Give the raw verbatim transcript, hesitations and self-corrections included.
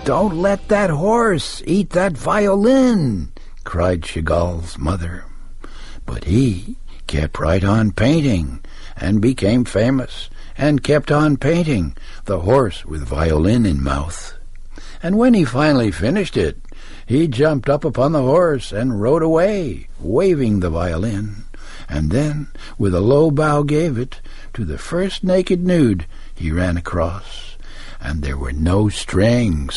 "Don't let that horse eat that violin," cried Chagall's mother. But he kept right on painting, and became famous, and kept on painting the horse with violin in mouth. And when he finally finished it, he jumped up upon the horse and rode away, waving the violin, and then with a low bow gave it to the first naked nude he ran across, and there were no strings